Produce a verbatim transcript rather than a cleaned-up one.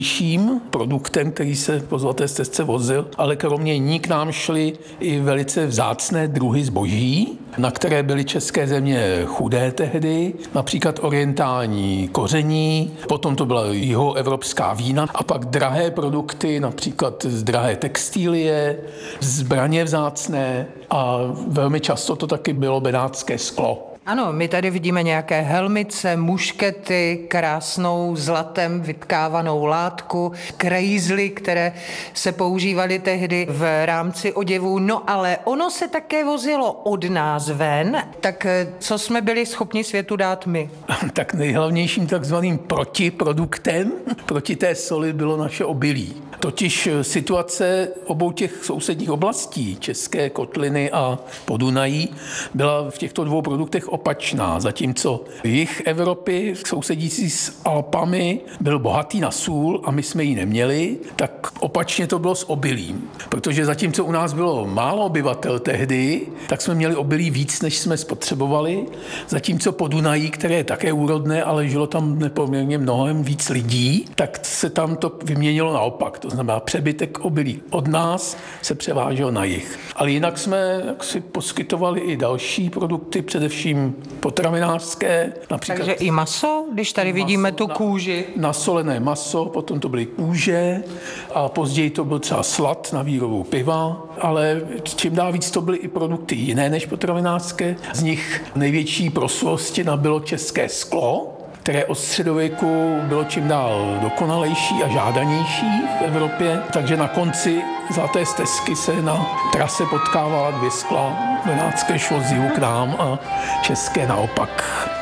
produktem, který se po zlaté stezce vozil, ale kromě ní k nám šly i velice vzácné druhy zboží, na které byly české země chudé tehdy, například orientální koření, potom to byla jihoevropská vína a pak drahé produkty, například z drahé textilie, zbraně vzácné a velmi často to taky bylo benátské sklo. Ano, my tady vidíme nějaké helmice, muškety, krásnou zlatem vytkávanou látku, krejzly, které se používaly tehdy v rámci oděvů. No ale ono se také vozilo od nás ven, tak co jsme byli schopni světu dát my? Tak nejhlavnějším takzvaným protiproduktem proti té soli bylo naše obilí. Totiž situace obou těch sousedních oblastí, České kotliny a Podunají, byla v těchto dvou produktech opačná. Zatímco jih Evropy, sousedící s Alpami, byl bohatý na sůl a my jsme ji neměli, tak opačně to bylo s obilím. Protože zatímco u nás bylo málo obyvatel tehdy, tak jsme měli obilí víc, než jsme spotřebovali. Zatímco Podunají, které je také úrodné, ale žilo tam nepoměrně mnohem víc lidí, tak se tam to vyměnilo naopak. To znamená, přebytek obilí od nás se převážel na jih. Ale jinak jsme si poskytovali i další produkty, především potravinářské. Například takže i maso, když tady vidíme tu kůži. Na, nasolené maso, potom to byly kůže a později to byl třeba slad na výrobu piva, ale čím dál víc to byly i produkty jiné než potravinářské. Z nich největší proslulosti nabylo české sklo, které od středověku bylo čím dál dokonalejší a žádanější v Evropě. Takže na konci zlaté stezky se na trase potkávala dvě skla. Benátské šlo z jihu k nám a české naopak.